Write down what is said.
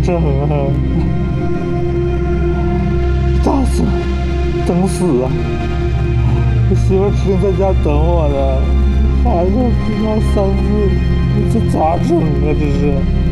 整啊？咋整？整死啊！我媳妇指定在家等我呢，孩子只差3岁，这咋整啊？这是。